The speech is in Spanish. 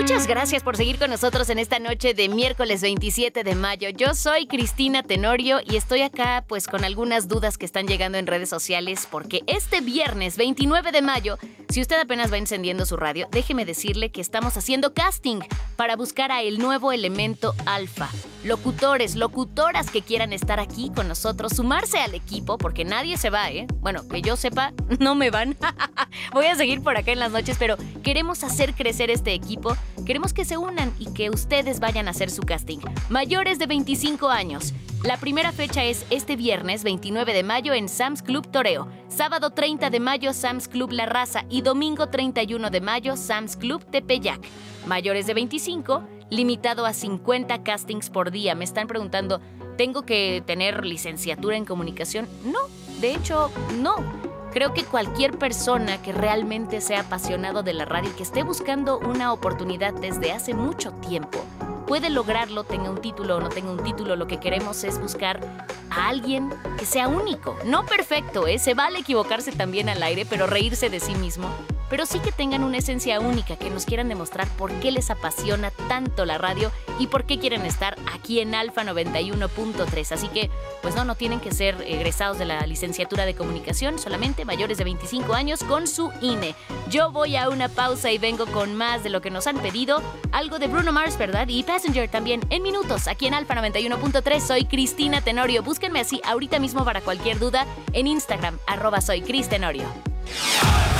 Muchas gracias por seguir con nosotros en esta noche de miércoles 27 de mayo. Yo soy Cristina Tenorio y estoy acá pues con algunas dudas que están llegando en redes sociales porque este viernes 29 de mayo, si usted apenas va encendiendo su radio, déjeme decirle que estamos haciendo casting para buscar a el nuevo elemento alfa. Locutores, locutoras que quieran estar aquí con nosotros, sumarse al equipo porque nadie se va, ¿eh? Bueno, que yo sepa, no me van. Voy a seguir por acá en las noches, pero queremos hacer crecer este equipo. Queremos que se unan y que ustedes vayan a hacer su casting. Mayores de 25 años. La primera fecha es este viernes 29 de mayo en Sam's Club Toreo. Sábado 30 de mayo Sam's Club La Raza y domingo 31 de mayo Sam's Club Tepeyac. Mayores de 25, limitado a 50 castings por día. Me están preguntando, ¿tengo que tener licenciatura en comunicación? No, de hecho, no. Creo que cualquier persona que realmente sea apasionado de la radio y que esté buscando una oportunidad desde hace mucho tiempo puede lograrlo, tenga un título o no tenga un título. Lo que queremos es buscar a alguien que sea único. No perfecto, se vale equivocarse también al aire, pero reírse de sí mismo. Pero sí que tengan una esencia única, que nos quieran demostrar por qué les apasiona tanto la radio y por qué quieren estar aquí en Alfa 91.3. Así que, pues no tienen que ser egresados de la licenciatura de comunicación, solamente mayores de 25 años con su INE. Yo voy a una pausa y vengo con más de lo que nos han pedido. Algo de Bruno Mars, ¿verdad? Y Passenger también en minutos aquí en Alfa 91.3. Soy Cristina Tenorio. Búsquenme así ahorita mismo para cualquier duda en Instagram, @soycristenorio.